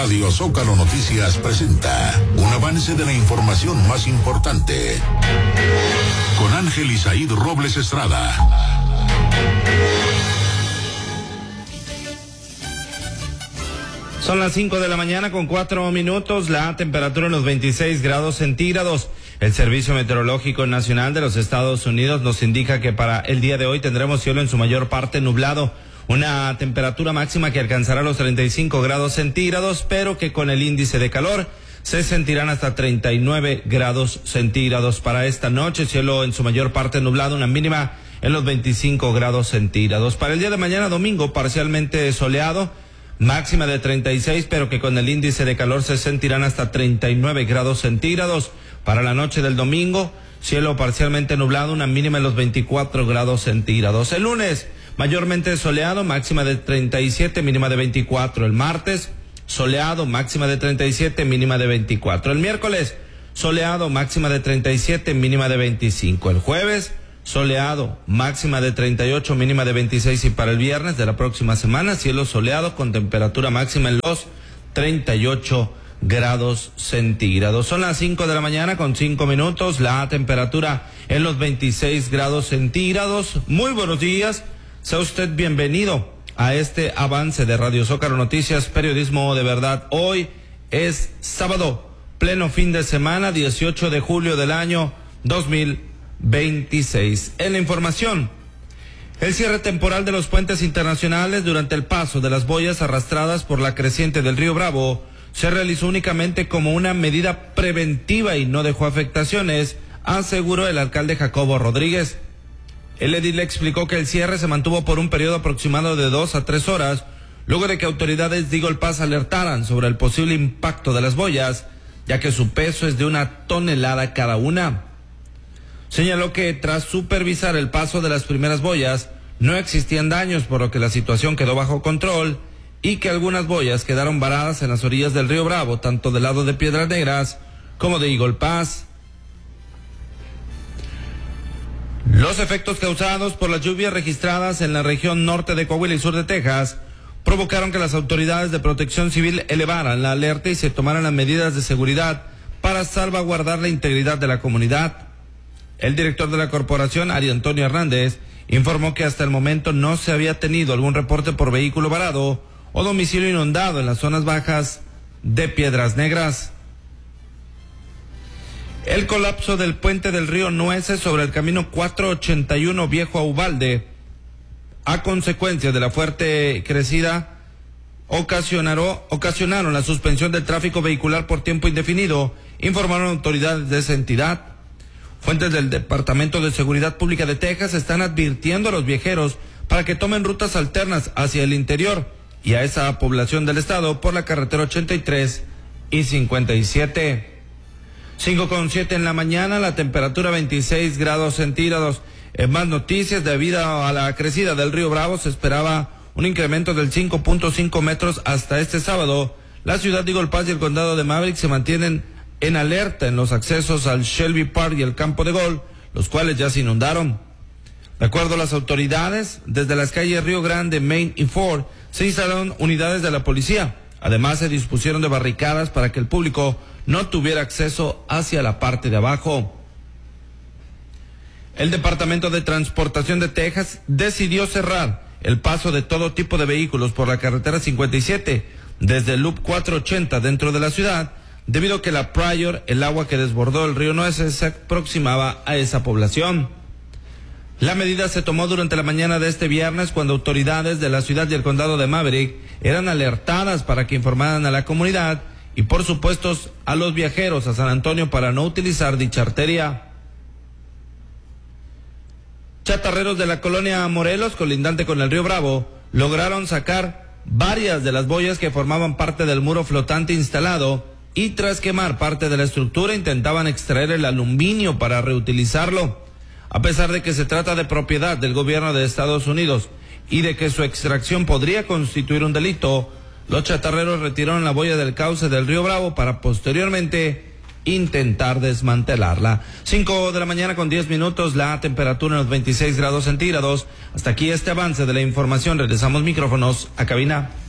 Radio Zócalo Noticias presenta un avance de la información más importante con Ángel Isaíd Robles Estrada. Son las 5 de la mañana con 4 minutos, la temperatura en los 26 grados centígrados. El Servicio Meteorológico Nacional de los Estados Unidos nos indica que para el día de hoy tendremos cielo en su mayor parte nublado. Una temperatura máxima que alcanzará los 35 grados centígrados, pero que con el índice de calor se sentirán hasta 39 grados centígrados. Para esta noche, cielo en su mayor parte nublado, una mínima en los 25 grados centígrados. Para el día de mañana, domingo, parcialmente soleado, máxima de 36, pero que con el índice de calor se sentirán hasta 39 grados centígrados. Para la noche del domingo, cielo parcialmente nublado, una mínima en los 24 grados centígrados. El lunes, mayormente soleado, máxima de 37, mínima de 24. El martes, soleado, máxima de 37, mínima de 24. El miércoles, soleado, máxima de 37, mínima de 25. El jueves, soleado, máxima de 38, mínima de 26. Y para el viernes de la próxima semana, cielo soleado con temperatura máxima en los 38 grados centígrados. Son las 5 de la mañana con 5 minutos, la temperatura en los 26 grados centígrados. Muy buenos días. Sea usted bienvenido a este avance de Radio Zócalo Noticias, periodismo de verdad. Hoy es sábado, pleno fin de semana, 18 de julio del año 2026. En la información, el cierre temporal de los puentes internacionales durante el paso de las boyas arrastradas por la creciente del río Bravo se realizó únicamente como una medida preventiva y no dejó afectaciones, aseguró el alcalde Jacobo Rodríguez. El edil explicó que el cierre se mantuvo por un periodo aproximado de 2 a 3 horas, luego de que autoridades de Eagle Pass alertaran sobre el posible impacto de las boyas, ya que su peso es de 1 tonelada cada una. Señaló que tras supervisar el paso de las primeras boyas, no existían daños, por lo que la situación quedó bajo control y que algunas boyas quedaron varadas en las orillas del río Bravo, tanto del lado de Piedras Negras como de Eagle Pass. Los efectos causados por las lluvias registradas en la región norte de Coahuila y sur de Texas provocaron que las autoridades de protección civil elevaran la alerta y se tomaran las medidas de seguridad para salvaguardar la integridad de la comunidad. El director de la corporación, Ari Antonio Hernández, informó que hasta el momento no se había tenido algún reporte por vehículo varado o domicilio inundado en las zonas bajas de Piedras Negras. El colapso del puente del río Nueces sobre el camino 481 Viejo a Uvalde, a consecuencia de la fuerte crecida, ocasionaron la suspensión del tráfico vehicular por tiempo indefinido, informaron autoridades de esa entidad. Fuentes del Departamento de Seguridad Pública de Texas están advirtiendo a los viajeros para que tomen rutas alternas hacia el interior y a esa población del estado por la carretera 83 y 57. 5:07 en la mañana, la temperatura 26 grados centígrados. En más noticias, debido a la crecida del río Bravo, se esperaba un incremento del 5.5 metros hasta este sábado. La ciudad de Eagle Pass y el condado de Maverick se mantienen en alerta en los accesos al Shelby Park y el campo de golf, los cuales ya se inundaron. De acuerdo a las autoridades, desde las calles Río Grande, Main y Ford se instalaron unidades de la policía. Además, se dispusieron de barricadas para que el público no tuviera acceso hacia la parte de abajo. El Departamento de Transportación de Texas decidió cerrar el paso de todo tipo de vehículos por la carretera 57 desde el Loop 480 dentro de la ciudad, debido a que la Pryor, el agua que desbordó el río Nueces, se aproximaba a esa población. La medida se tomó durante la mañana de este viernes, cuando autoridades de la ciudad y el condado de Maverick eran alertadas para que informaran a la comunidad y por supuesto a los viajeros a San Antonio para no utilizar dicha arteria. Chatarreros de la colonia Morelos, colindante con el río Bravo, lograron sacar varias de las boyas que formaban parte del muro flotante instalado y tras quemar parte de la estructura intentaban extraer el aluminio para reutilizarlo. A pesar de que se trata de propiedad del gobierno de Estados Unidos y de que su extracción podría constituir un delito, los chatarreros retiraron la boya del cauce del río Bravo para posteriormente intentar desmantelarla. 5 de la mañana con 10 minutos, la temperatura en los 26 grados centígrados. Hasta aquí este avance de la información. Regresamos micrófonos a cabina.